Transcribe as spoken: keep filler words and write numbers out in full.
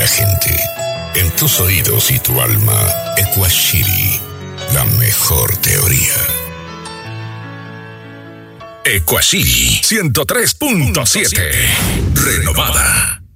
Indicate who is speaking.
Speaker 1: la gente. En tus oídos y tu alma, Equashiri, la mejor teoría.
Speaker 2: Equashiri ciento tres punto siete. Renovada.